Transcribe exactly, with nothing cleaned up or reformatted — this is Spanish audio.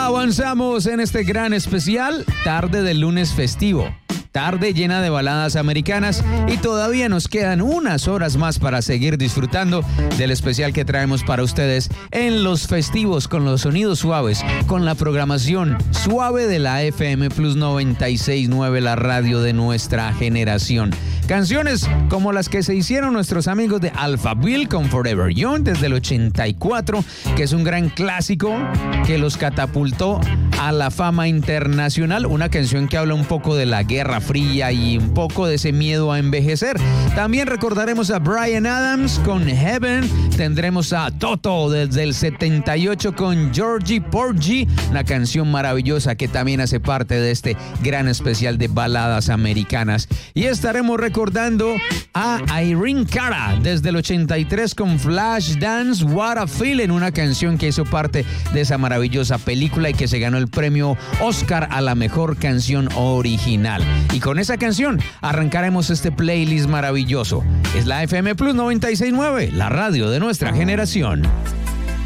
Avanzamos en este gran especial, tarde del lunes festivo. Tarde llena de baladas americanas y todavía nos quedan unas horas más para seguir disfrutando del especial que traemos para ustedes en los festivos con los sonidos suaves, con la programación suave de la F M Plus noventa y seis punto nueve, la radio de nuestra generación. Canciones como las que se hicieron nuestros amigos de Alphaville con Forever Young desde el ochenta y cuatro, que es un gran clásico que los catapultó a la fama internacional. Una canción que habla un poco de la Guerra Fría y un poco de ese miedo a envejecer. También recordaremos a Bryan Adams con Heaven. Tendremos a Toto desde el setenta y ocho con Georgie Porgy, una canción maravillosa que también hace parte de este gran especial de baladas americanas. Y estaremos recordando a Irene Cara desde el ochenta y tres con Flashdance, What a Feeling, una canción que hizo parte de esa maravillosa película y que se ganó el premio Oscar a la mejor canción original. Y con esa canción arrancaremos este playlist maravilloso. Es la F M Plus noventa y seis punto nueve, la radio de nuestra generación.